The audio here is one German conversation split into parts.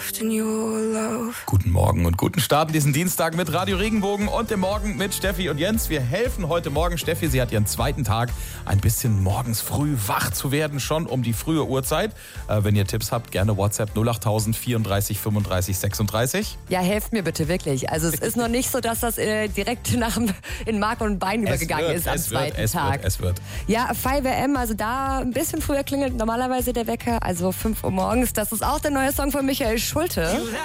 soft in your love. Guten Morgen und guten Start in diesen Dienstag mit Radio Regenbogen und dem Morgen mit Steffi und Jens. Wir helfen heute Morgen Steffi, sie hat ihren zweiten Tag, ein bisschen morgens früh wach zu werden, schon um die frühe Uhrzeit. Wenn ihr Tipps habt, gerne WhatsApp 08000 34 35 36. Ja, helft mir bitte wirklich. Also es ist noch nicht so, dass das direkt in Mark und Bein übergegangen ist am zweiten Tag. Es wird. Ja, 5 AM, also da ein bisschen früher klingelt normalerweise der Wecker, also 5 Uhr morgens. Das ist auch der neue Song von Michael Schulte.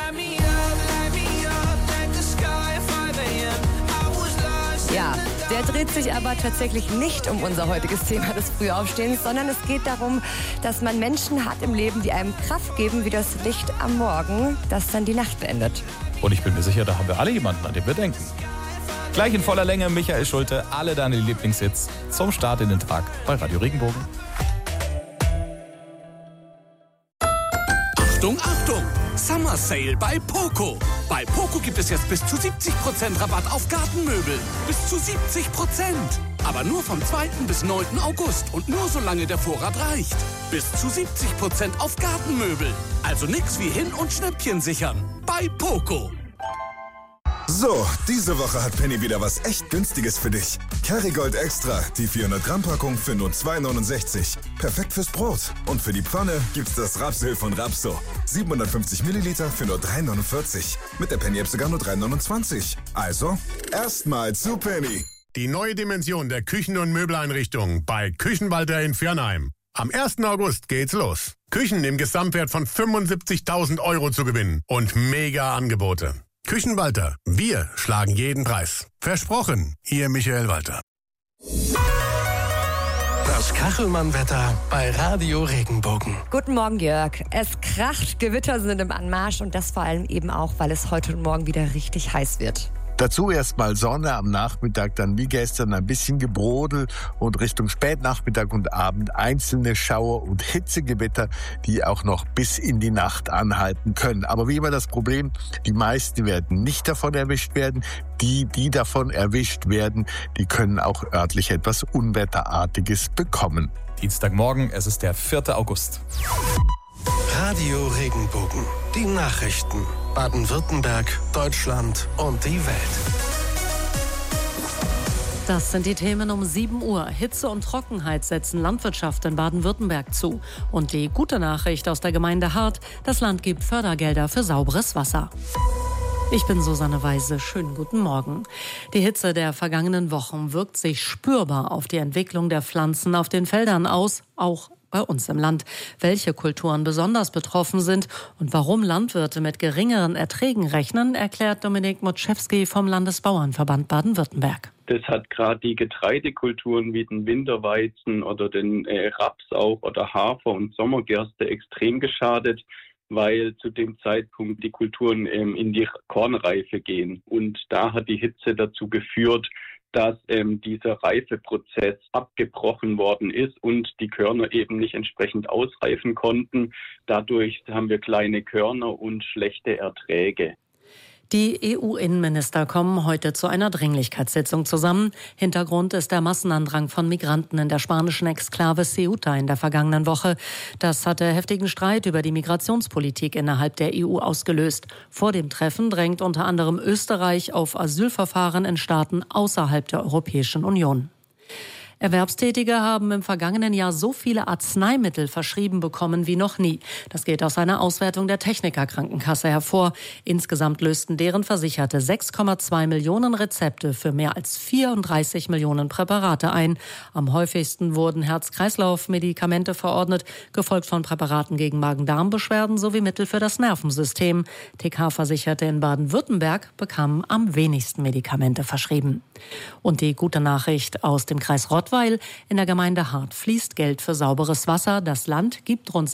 Ja, der dreht sich aber tatsächlich nicht um unser heutiges Thema des Frühaufstehens, sondern es geht darum, dass man Menschen hat im Leben, die einem Kraft geben, wie das Licht am Morgen, das dann die Nacht beendet. Und ich bin mir sicher, da haben wir alle jemanden, an den wir denken. Gleich in voller Länge Michael Schulte, alle deine Lieblingshits zum Start in den Tag bei Radio Regenbogen. Achtung, Achtung! Summer Sale bei Poco. Bei Poco gibt es jetzt bis zu 70% Rabatt auf Gartenmöbel. Bis zu 70%. Aber nur vom 2. bis 9. August und nur solange der Vorrat reicht. Bis zu 70% auf Gartenmöbel. Also nix wie hin und Schnäppchen sichern. Bei Poco. So, diese Woche hat Penny wieder was echt Günstiges für dich. Kerrygold Extra, die 400-Gramm-Packung für nur 2,69. Perfekt fürs Brot. Und für die Pfanne gibt's das Rapsöl von Rapso. 750 Milliliter für nur 3,49. Mit der Penny-App sogar nur 3,29. Also, erstmal zu Penny. Die neue Dimension der Küchen- und Möbeleinrichtung bei Küchenwalter in Viernheim. Am 1. August geht's los. Küchen im Gesamtwert von 75.000 € zu gewinnen und mega Angebote. Küchenwalter, wir schlagen jeden Preis. Versprochen, Ihr Michael Walter. Das Kachelmann-Wetter bei Radio Regenbogen. Guten Morgen, Jörg. Es kracht, Gewitter sind im Anmarsch und das vor allem eben auch, weil es heute und morgen wieder richtig heiß wird. Dazu erstmal Sonne am Nachmittag, dann wie gestern ein bisschen Gebrodel und Richtung Spätnachmittag und Abend einzelne Schauer und Hitzegewitter, die auch noch bis in die Nacht anhalten können. Aber wie immer das Problem, die meisten werden nicht davon erwischt werden. Die davon erwischt werden, die können auch örtlich etwas Unwetterartiges bekommen. Dienstagmorgen, es ist der 4. August. Radio Regenbogen. Die Nachrichten. Baden-Württemberg, Deutschland und die Welt. Das sind die Themen um 7 Uhr. Hitze und Trockenheit setzen Landwirtschaft in Baden-Württemberg zu. Und die gute Nachricht aus der Gemeinde Hart, das Land gibt Fördergelder für sauberes Wasser. Ich bin Susanne Weise. Schönen guten Morgen. Die Hitze der vergangenen Wochen wirkt sich spürbar auf die Entwicklung der Pflanzen auf den Feldern aus, auch bei uns im Land. Welche Kulturen besonders betroffen sind und warum Landwirte mit geringeren Erträgen rechnen, erklärt Dominik Motschewski vom Landesbauernverband Baden-Württemberg. Das hat gerade die Getreidekulturen wie den Winterweizen oder den Raps auch oder Hafer und Sommergerste extrem geschadet, weil zu dem Zeitpunkt die Kulturen in die Kornreife gehen. Und da hat die Hitze dazu geführt, dass dieser Reifeprozess abgebrochen worden ist und die Körner eben nicht entsprechend ausreifen konnten. Dadurch haben wir kleine Körner und schlechte Erträge. Die EU-Innenminister kommen heute zu einer Dringlichkeitssitzung zusammen. Hintergrund ist der Massenandrang von Migranten in der spanischen Exklave Ceuta in der vergangenen Woche. Das hatte heftigen Streit über die Migrationspolitik innerhalb der EU ausgelöst. Vor dem Treffen drängt unter anderem Österreich auf Asylverfahren in Staaten außerhalb der Europäischen Union. Erwerbstätige haben im vergangenen Jahr so viele Arzneimittel verschrieben bekommen wie noch nie. Das geht aus einer Auswertung der Techniker-Krankenkasse hervor. Insgesamt lösten deren Versicherte 6,2 Millionen Rezepte für mehr als 34 Millionen Präparate ein. Am häufigsten wurden Herz-Kreislauf-Medikamente verordnet, gefolgt von Präparaten gegen Magen-Darm-Beschwerden sowie Mittel für das Nervensystem. TK-Versicherte in Baden-Württemberg bekamen am wenigsten Medikamente verschrieben. Und die gute Nachricht aus dem Kreis Rottweil: In der Gemeinde Hart fließt Geld für sauberes Wasser. Das Land gibt rund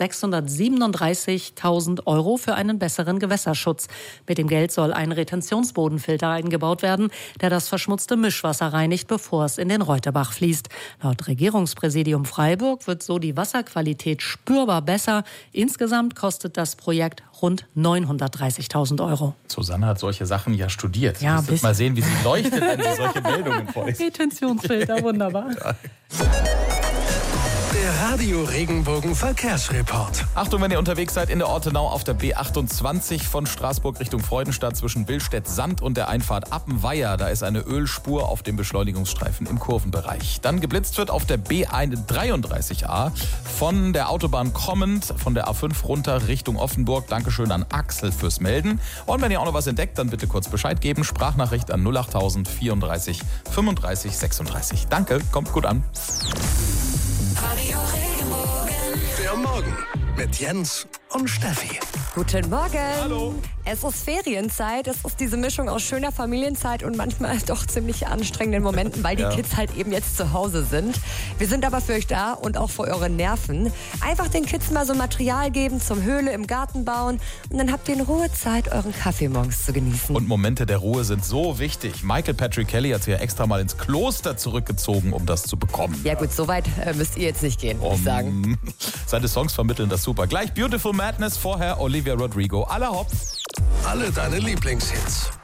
637.000 € für einen besseren Gewässerschutz. Mit dem Geld soll ein Retentionsbodenfilter eingebaut werden, der das verschmutzte Mischwasser reinigt, bevor es in den Reuterbach fließt. Laut Regierungspräsidium Freiburg wird so die Wasserqualität spürbar besser. Insgesamt kostet das Projekt rund 930.000 €. Susanne hat solche Sachen ja studiert. Ja, Müsstet mal sehen, wie sie leuchtet, wenn sie solche Meldungen vorliest. Retentionsfilter, wunderbar. Der Der Radio Regenbogen Verkehrsreport. Achtung, wenn ihr unterwegs seid in der Ortenau auf der B28 von Straßburg Richtung Freudenstadt zwischen Billstedt-Sand und der Einfahrt Appenweier. Da ist eine Ölspur auf dem Beschleunigungsstreifen im Kurvenbereich. Dann geblitzt wird auf der B33a von der Autobahn kommend von der A5 runter Richtung Offenburg. Dankeschön an Axel fürs Melden. Und wenn ihr auch noch was entdeckt, dann bitte kurz Bescheid geben. Sprachnachricht an 08000 34 35 36. Danke, kommt gut an. Radio Regenbogen. Der Morgen mit Jens und Steffi. Guten Morgen. Hallo. Es ist Ferienzeit. Es ist diese Mischung aus schöner Familienzeit und manchmal doch ziemlich anstrengenden Momenten, weil die Kids halt eben jetzt zu Hause sind. Wir sind aber für euch da und auch für eure Nerven. Einfach den Kids mal so Material geben zum Höhle im Garten bauen und dann habt ihr in Ruhe Zeit, euren Kaffee morgens zu genießen. Und Momente der Ruhe sind so wichtig. Michael Patrick Kelly hat sich ja extra mal ins Kloster zurückgezogen, um das zu bekommen. Ja gut, so weit müsst ihr jetzt nicht gehen, muss ich sagen. Seine Songs vermitteln das super. Gleich Beautiful Madness, vorher Olivia Rodrigo. Aller Hopp. Alle deine Lieblingshits.